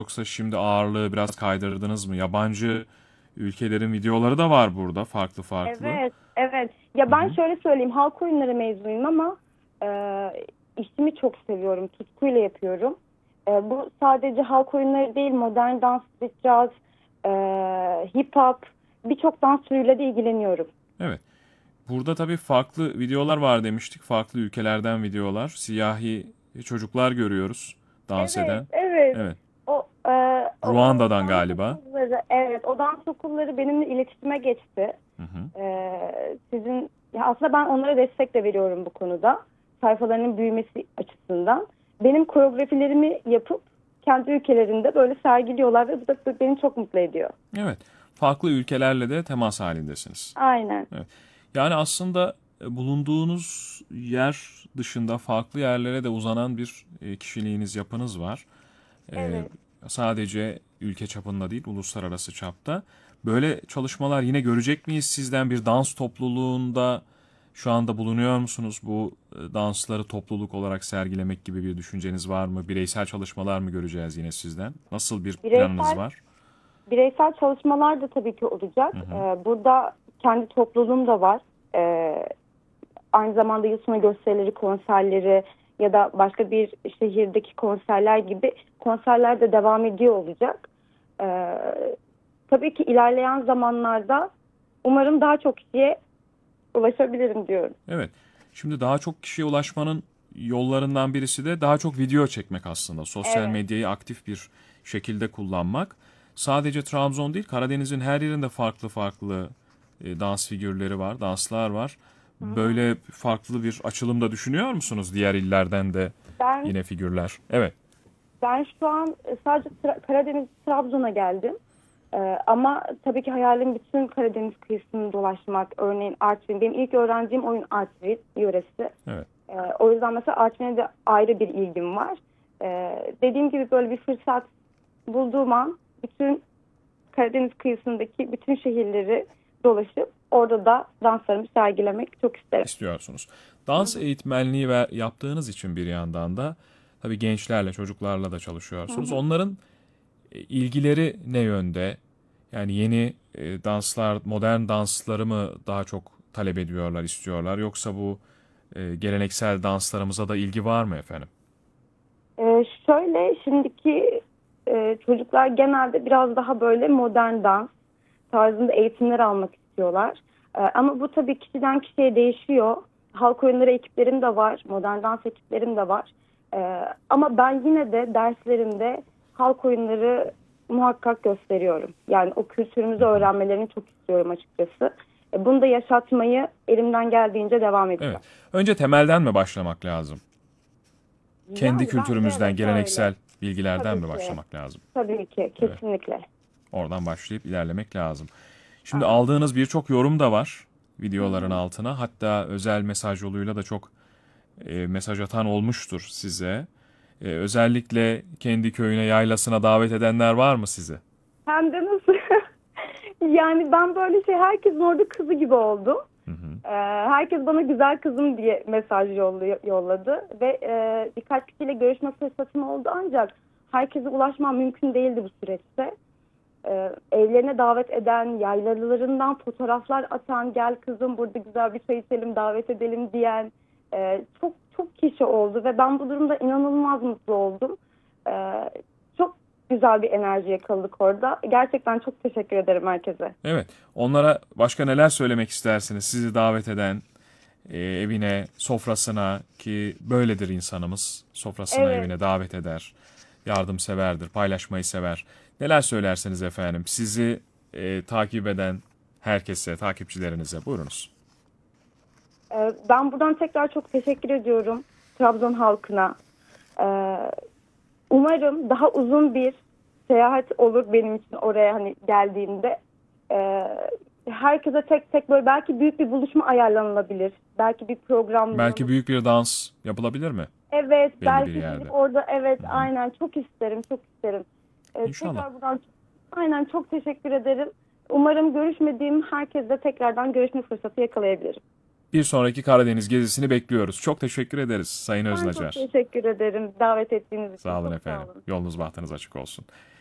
yoksa şimdi ağırlığı biraz kaydırdınız mı? Yabancı ülkelerin videoları da var burada, farklı farklı. Evet, evet. Ya Hı ben hı. şöyle söyleyeyim, halk oyunları mezunuyum ama e, işimi çok seviyorum, tutkuyla yapıyorum. Bu sadece halk oyunları değil, modern dans, street jazz, e, hip hop, birçok dans türüyle de ilgileniyorum. Evet. Burada tabii farklı videolar var demiştik. Farklı ülkelerden videolar. Siyahi çocuklar görüyoruz dans Evet, eden. evet. Evet. O Ruanda'dan dans galiba. okulları, evet, o dans okulları benimle iletişime geçti. Hı hı. Sizin, ya aslında ben onlara destek de veriyorum bu konuda. Sayfalarının büyümesi açısından. Benim koreografilerimi yapıp kendi ülkelerinde böyle sergiliyorlar ve bu da beni çok mutlu ediyor. Evet. Farklı ülkelerle de temas halindesiniz. Aynen. Evet. Yani aslında bulunduğunuz yer dışında farklı yerlere de uzanan bir kişiliğiniz, yapınız var. E, Evet. Sadece ülke çapında değil, uluslararası çapta. Böyle çalışmalar yine görecek miyiz sizden? Bir dans topluluğunda şu anda bulunuyor musunuz? Bu dansları topluluk olarak sergilemek gibi bir düşünceniz var mı? Bireysel çalışmalar mı göreceğiz yine sizden? Nasıl bir planınız Bireysel var? bireysel çalışmalar da tabii ki Hı olacak. hı. Burada kendi topluluğum da var. Aynı zamanda yıl sonu gösterileri, konserleri ya da başka bir şehirdeki konserler gibi konserler de devam ediyor olacak. Ee, tabii ki ilerleyen zamanlarda umarım daha çok kişiye ulaşabilirim diyorum. Evet. Şimdi daha çok kişiye ulaşmanın yollarından birisi de daha çok video çekmek aslında. Sosyal Evet. medyayı aktif bir şekilde kullanmak. Sadece Trabzon değil, Karadeniz'in her yerinde farklı farklı dans figürleri var, danslar var. Hı hı. Böyle farklı bir açılım da düşünüyor musunuz? Diğer illerden de Ben yine figürler. Evet. ben şu an sadece Karadeniz, Trabzon'a geldim. Ama tabii ki hayalim bütün Karadeniz kıyısını dolaşmak. Örneğin Artvin. Benim ilk öğrencim oyun Artvin yöresi. Evet. O yüzden mesela Artvin'e de ayrı bir ilgim var. Dediğim gibi böyle bir fırsat bulduğum an bütün Karadeniz kıyısındaki bütün şehirleri dolaşıp orada da danslarımı sergilemek çok isterim. istiyorsunuz. Hı Dans hı. eğitmenliği ve yaptığınız için bir yandan da tabii gençlerle, çocuklarla da Hı çalışıyorsunuz. hı. Onların ilgileri ne yönde? Yani yeni danslar, modern dansları mı daha çok talep ediyorlar, istiyorlar? Yoksa bu geleneksel danslarımıza da ilgi var mı efendim? Şöyle şimdiki çocuklar genelde biraz daha böyle modern dans tarzında eğitimler almak istiyorlar. Ama bu tabii kişiden kişiye değişiyor. Halk oyunları ekiplerim de var, modern dans ekiplerim de var. Ama ben yine de derslerimde halk oyunları muhakkak gösteriyorum. Yani o kültürümüzü öğrenmelerini çok istiyorum açıkçası. Bunu da yaşatmayı elimden geldiğince devam Evet. edeceğim. Önce temelden mi başlamak lazım? Kendi Yani bence kültürümüzden, evet öyle. geleneksel bilgilerden Tabii mi ki. başlamak lazım? Tabii ki. Evet. Kesinlikle. Oradan başlayıp ilerlemek lazım. Şimdi Aynen. aldığınız birçok yorum da var Hı videoların hı. altına. Hatta özel mesaj yoluyla da çok mesaj atan olmuştur size. Özellikle kendi köyüne, yaylasına davet edenler var mı sizi? Hem de nasıl? Yani ben böyle şey herkesin orada kızı gibi oldum. Hı hı. Herkes bana güzel kızım diye mesaj yolladı ve birkaç kişiyle görüşme fırsatım oldu ancak herkese ulaşmam mümkün değildi bu süreçte. Evlerine davet eden, yaylalarından fotoğraflar atan, gel kızım burada güzel bir çay içelim, davet edelim diyen çok çok kişi oldu ve ben bu durumda inanılmaz mutlu oldum. E, Çok güzel bir enerji yakaladık orada. Gerçekten çok teşekkür ederim herkese. Evet. Onlara başka neler söylemek istersiniz? Sizi davet eden evine, sofrasına ki böyledir insanımız. Sofrasına, Evet. evine davet eder. Yardımseverdir, paylaşmayı sever. Neler söylersiniz efendim? Sizi takip eden herkese, takipçilerinize buyurunuz. Ben buradan tekrar çok teşekkür ediyorum Trabzon halkına. E, Umarım daha uzun bir seyahat olur benim için oraya hani geldiğimde. Ee, Herkese tek tek böyle belki büyük bir buluşma ayarlanılabilir. Belki bir Belki programlanıp. büyük bir dans yapılabilir mi? Evet, Belli bir belki yerde. gelip orada evet Hı hı. aynen çok isterim, çok isterim. İnşallah. Tekrar buradan aynen çok teşekkür ederim. Umarım görüşmediğim herkesle tekrardan görüşme fırsatı yakalayabilirim. bir sonraki Karadeniz gezisini bekliyoruz. Çok teşekkür ederiz Sayın Ben çok Öznacar. teşekkür ederim davet ettiğiniz için. Sağ olun Çok efendim. sağ olun. Yolunuz bahtınız açık olsun.